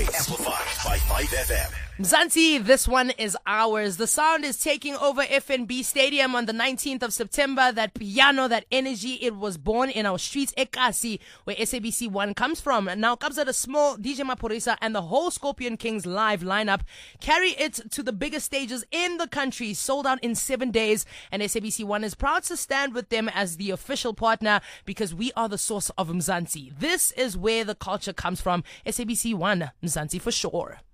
Amplified by 5FM. Mzansi, this one is ours. The sound is taking over FNB Stadium on the 19th of September. That piano, that energy, it was born in our streets, Ekasi, where SABC 1 comes from. Now comes at a small DJ Maphorisa and the whole Scorpion Kings live lineup. Carry it to the biggest stages in the country, sold out in 7 days. And SABC 1 is proud to stand with them as the official partner because we are the source of Mzansi. This is where the culture comes from. SABC 1, Mzansi for sure.